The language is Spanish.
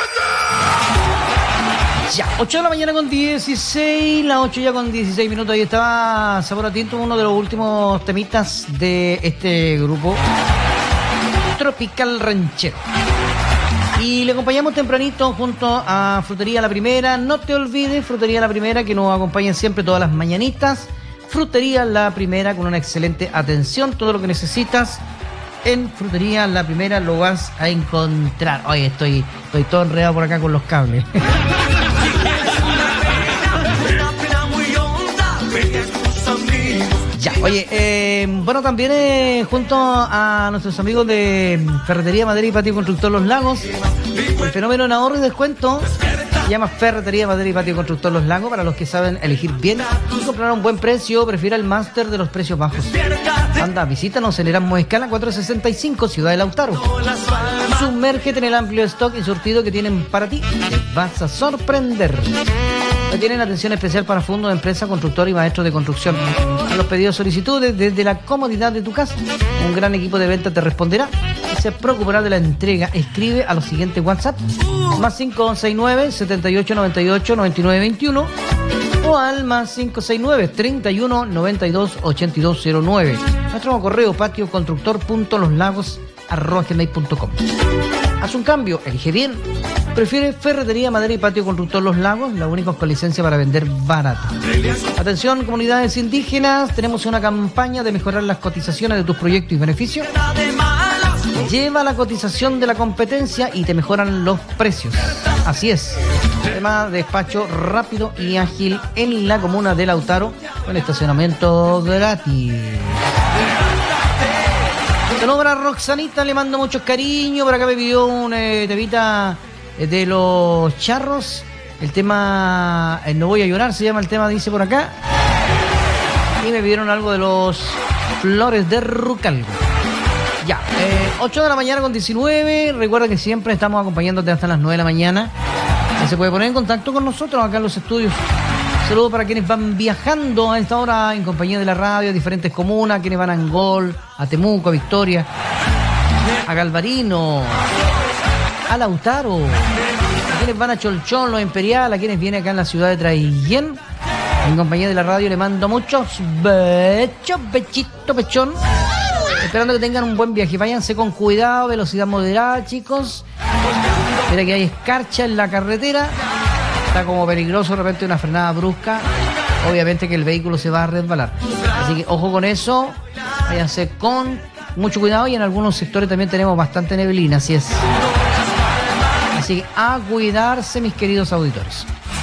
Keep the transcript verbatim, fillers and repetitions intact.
Ya, ocho de la mañana con dieciséis, las ocho ya con dieciséis minutos. Ahí estaba Sabor a Tinto, uno de los últimos temitas de este grupo Tropical Ranchero. Y le acompañamos tempranito junto a Frutería La Primera. No te olvides, Frutería La Primera, que nos acompaña siempre todas las mañanitas. Frutería La Primera, con una excelente atención. Todo lo que necesitas en Frutería La Primera lo vas a encontrar. Oye, estoy, estoy todo enredado por acá con los cables. Ya, oye, eh, bueno, también eh, junto a nuestros amigos de Ferretería Madera y Patio Constructor Los Lagos, el fenómeno en ahorro y descuento se llama Ferretería Madera y Patio Constructor Los Lagos. Para los que saben elegir bien y comprar a un buen precio, prefiera el máster de los precios bajos. Anda, visítanos en Erasmus Escala cuatrocientos sesenta y cinco, Ciudad de Lautaro. Sumérgete en el amplio stock y surtido que tienen para ti. Te vas a sorprender. Tienen atención especial para fondos de empresa, constructor y maestros de construcción. A los pedidos solicitudes desde la comodidad de tu casa. Un gran equipo de venta te responderá y se preocupará de la entrega. Escribe a los siguientes WhatsApp: más cinco seis nueve, setenta y ocho noventa y ocho, noventa y nueve veintiuno o al más cinco seis nueve, treinta y uno, noventa y dos, ochenta y dos cero nueve. Nuestro correo patioconstructor punto loslagos arroba gmail punto com. Haz un cambio, elige bien. Prefiere Ferretería Madera y Patio Constructor Los Lagos, la única con licencia para vender barato. Atención, comunidades indígenas, tenemos una campaña de mejorar las cotizaciones de tus proyectos y beneficios. Lleva la cotización de la competencia y te mejoran los precios. Así es. Además, despacho rápido y ágil en la comuna de Lautaro, con estacionamiento gratis. Saludos para Roxanita, le mando muchos cariños. Por acá me pidió un eh, temita de los charros. El tema eh, No Voy a Llorar se llama el tema, dice por acá. Y me pidieron algo de los Flores de Rucalgo. Ya, eh, ocho de la mañana con diecinueve. Recuerda que siempre estamos acompañándote hasta las nueve de la mañana. Y se puede poner en contacto con nosotros acá en los estudios. Saludos para quienes van viajando a esta hora en compañía de la radio a diferentes comunas, quienes van a Angol, a Temuco, a Victoria, a Galvarino, a Lautaro, a quienes van a Cholchón, Los Imperial, a quienes vienen acá en la ciudad de Traillén. En compañía de la radio le mando muchos bechos, bechito, pechón. Esperando que tengan un buen viaje. Váyanse con cuidado, velocidad moderada, chicos. Mira que hay escarcha en la carretera. Está como peligroso de repente una frenada brusca. Obviamente que el vehículo se va a resbalar. Así que ojo con eso. Váyanse con mucho cuidado. Y en algunos sectores también tenemos bastante neblina. Así es. Así que a cuidarse, mis queridos auditores.